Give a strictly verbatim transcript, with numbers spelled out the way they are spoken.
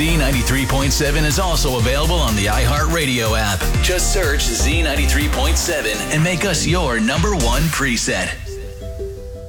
Z ninety-three point seven is also available on the iHeartRadio app. Just search Z ninety-three point seven and make us your number one preset.